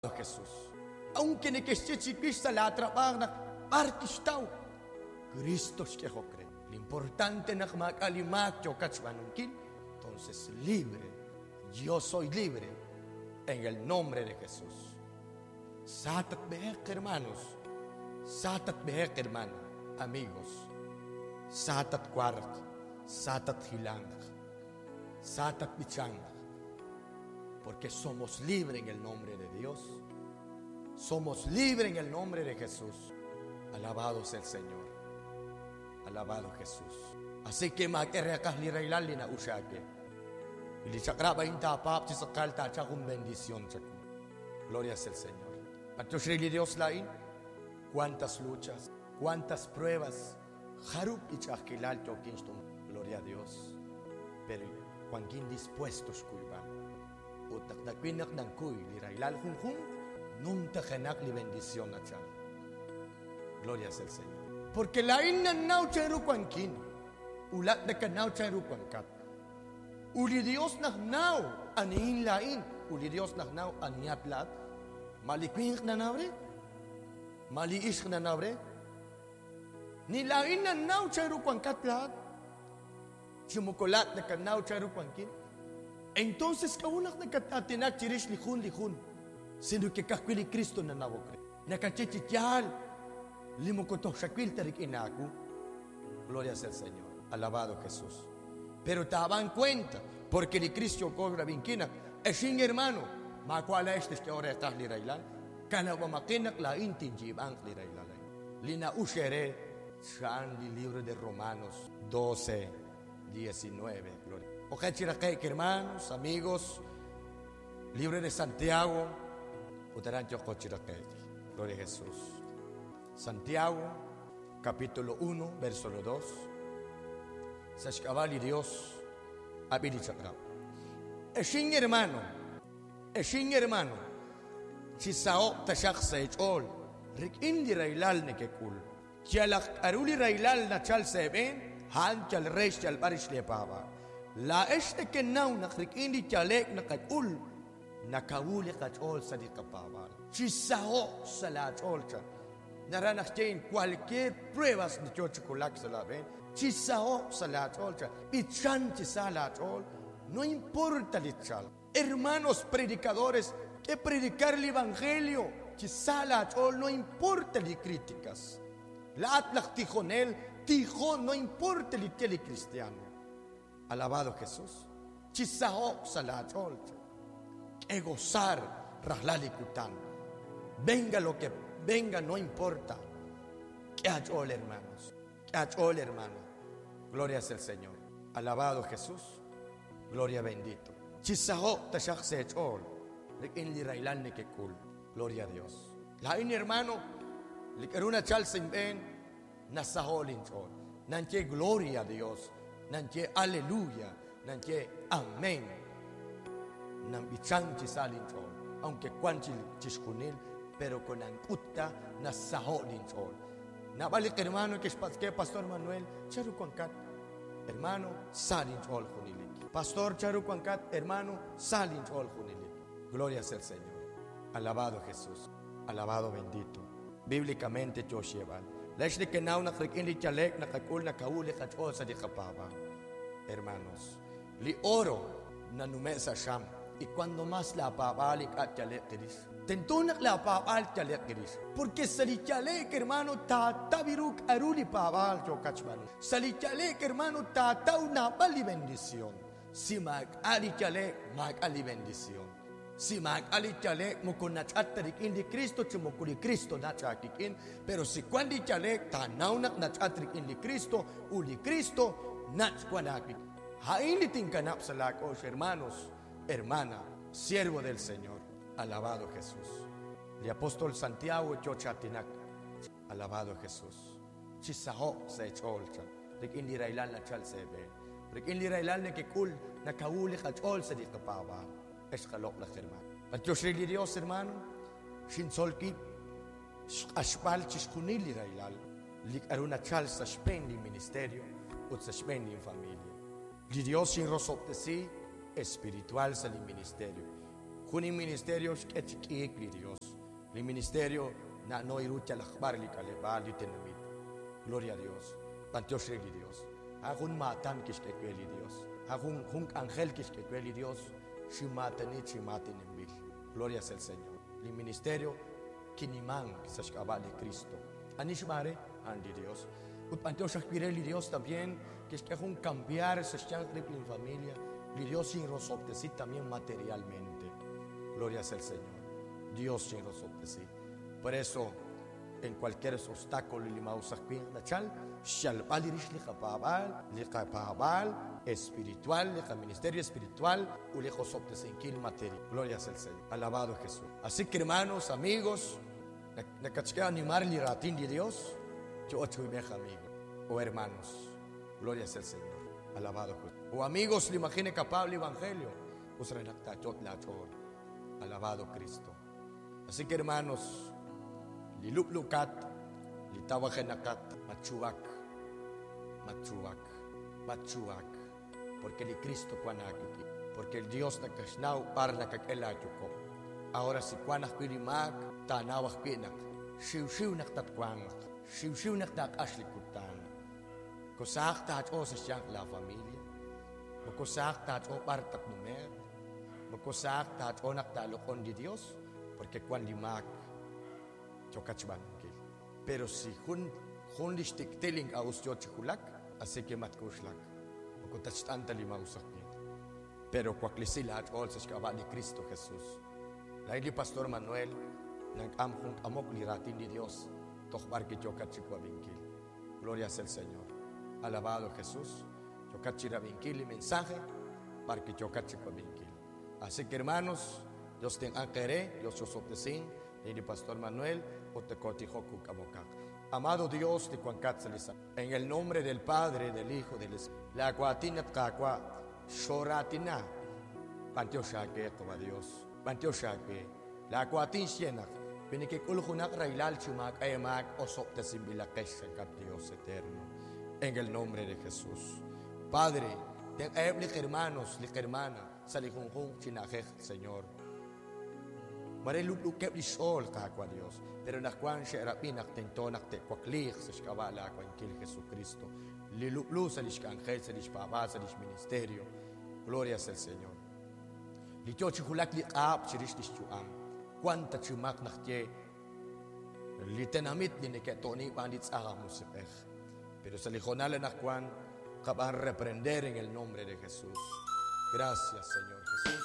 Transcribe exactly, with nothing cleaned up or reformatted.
Jesús. Aunque ne que esté chiquista la atrapar na artistao, Cristo es que cree. Lo importante na makalimak yo kachmanunkin, entonces libre. Yo soy libre en el nombre de Jesús. Satat behek hermanos, satat behek hermano, amigos, satat kwart, satat hilang, satat bichang. Porque somos libres en el nombre de Dios. Somos libres en el nombre de Jesús. Alabado sea el Señor. Alabado Jesús. Así que ma querracas li reilali na usake. Y li chakraba inta pap si sakalta cha con bendición cha. Gloria sea el Señor. Patos reili Dios lain. Cuántas luchas, cuántas pruebas. Harup y chakilal to kinstum. Gloria a Dios. Pero cuán dispuestos cuidan. Utak na pinak ng kuy, lirailal kung kung, nung takanak li bendición at siya. Gloria sea el Señor. Porque lain na naw chayro kwankin, ulat na ka naw chayro kwankat. Uli Dios na naw, aniin lain, uli Dios na naw, aniyat lat, malikwink na nawre, maliish na nawre, ni lain na naw chayro kwankat lat, sumukulat na ka naw chayro kwankin. Entonces, kaunak na katatinak chirish lihun lihun. Sino que kakwili Cristo na nawokre. Nakachichityal. Limukoto shakwil tarik inaku. Gloria sea el Señor. Alabado Jesús. Pero te daban cuenta. Porque ni Cristo cobra vinquina. Es sin hermano. Ma cuala este que ahora estás lirailan. Kana wamakinak la intinjibang lirailan. Lina ushere. Shan li libro de Romanos doce, diecinueve. Gloria. Ojechirakek, hermanos, amigos, libre de Santiago, Utarancho Ojechirakek, gloria a Jesús. Santiago, capítulo uno, verso dos. Sashkavali Dios, abili chakrao. Eshin hermano, eshin hermano, chisao tashak seechol, rik indi railal nekekul, kialak aruli railal nachal seben, han chal reish chal barish lepava. La este que nau na krikindi chalek na katul na kawuli kachol sa di kapawal. Chisao sa la cholcha. Naranak chain cualquier pruebas ni chochokulak sa la ven. Chisao sa la cholcha. Ichan chisa la chol. No importa lichal. Hermanos predicadores que predicar el evangelio. Chisa la chol no importa li críticas. La atlak tijonel tijón no importa li tele cristiano. Alabado Jesús. Chisao salachol. Que gozar rahlali kutan. Venga lo que venga, no importa. Que achol, hermanos. Que achol, hermano. Gloria sea el Señor. Alabado Jesús. Gloria bendito. Chisao tashak se achol. Lekin li railan ne que cool. Gloria a Dios. La in hermano. Likaruna chal sin ben. Nasahol chol. Nanche gloria a Dios. Nanche aleluya, nanche amén. Nambichang chisalin chol, aunque cuanchil chiskunil, pero con anputa na saholin chol. Nabalik hermano que es pastor Manuel, charu kwankat, hermano salin chol junilik. Pastor charu kwankat, hermano salin chol junilik. Gloria sea el Señor. Alabado Jesús, alabado bendito. Bíblicamente Joshievan. Leshde que nau na krikindi chalek na kakul na kauli kachol sa di kapaba. Hermanos, li oro na numesa sham. Y cuando más la apabalik at chalek kiris. Tentunak la apabal chalek kiris. Porque sa li chalek hermano tatabiruk aruli pabal yo kachmanu. Sa li chalek hermano tataw na bali bendición. Si mag ali chalek mag ali bendición. Si mag alichalek mo kun nachatarik indi Cristo chumukuli Cristo nachakikin, pero si cuando chalek tanaw nak nachatrik indi Cristo uli Cristo nachkwanakik. Hainitin kanap sa lakos, hermanos, hermana, siervo del Señor, alabado Jesús. El apóstol Santiago chochatinak, alabado Jesús. Chisaho sa echolcha, rik indi railan na chal sebe, rik indi railan na kikul nakauli kachol sa di kapawa. Escalok la hermano. At Diyos rin Dios hermano, sinsolki, aspal chiskunili railal, lik aruna chal sa spendi ministerio, ut sa spendi familia. Di Dios sin rosoptesi, espiritual sa li ministerio. Juni ministerio que chiquili Dios. El ministerio na no irucha la bar li kale bal li tenamit. Gloria a Dios. Pantios regli Dios. Agun matan que que kweli Dios. Agun jun ángel que que kweli Dios. Shimatani chimatin en bil. Gloria al Señor. El ministerio kinimang sa shkaba de Cristo. Anishmare andi Dios. Ut pantios regli Dios también que es que jun cambiar sa shkangri en familia. Li Dios sin rosoptesi también materialmente. Gloria al Señor. Dios sin rosoptesi. Por eso, en cualquier obstáculo, espiritual, ministerio espiritual, gloria al Señor. Alabado Jesús. Así que, hermanos, amigos, animar el ratín de Dios, yo amigo, o hermanos, gloria al Señor. Alabado Jesús. O amigos, le imagine capaz el evangelio, alabado Cristo. Así que, hermanos, Liluplukat, litawakenakat, machuak, machuak, machuak, porque el Cristo cuanakiki, porque el Dios na kashnau parla kakelachuko. Ahora si cuanak pilimak, tanawak pinak, shiw shiw nak tatkwangak, shiw shiw nak takashlikutan. Kosak tacho sa siyang la familia, makosak tacho partak numer, makosak tacho nak talokon di Dios, porque cuan limak, pero si hun hun listik teling aus yo chulak así que mat kuslak o tachanta lima usakni pero kwaklisila at all sa skaba ni Cristo Jesús la ili Pastor Manuel nang amhung amok liratin di Dios tokhbar que yo kachikwa binkil gloria al Señor alabado Jesús yo kachira binkil el mensaje para que yo kachikwa binkil así que hermanos Dios te anquere Dios os obtesin ni Pastor Manuel o te cotijoku kamokak. Amado Dios de Cuancatsalisa, en el nombre del Padre, del Hijo, del Espíritu, la cuatina tkakwa, shoratina, pantioshake, como Dios, pantioshake, la cuatin sienak, pinike kulhunak railal chumak, ayamak, o soptesim bilakesh, Dios eterno, en el nombre de Jesús. Padre, ten eblik hermanos, lik hermana, salihunjun chinajej, Señor. Mare lup-lup kep di sol kakwa Dios. Pero nakwan siya rapinak tentonak te kwaklik sa shkabala kwa inkil Jesucristo. Lilup-lup sa lish kanghel, sa lish papa, sa lish ministerio. Gloria al Señor. Lityo chihulak liqap, chirish lish chuam. Kwanta chumak nakye. Litenamit ni neketoni pandit sa musipech. Pero sa lijonala nakwan, kapan reprender en el nombre de Jesús. Gracias, Señor Jesús.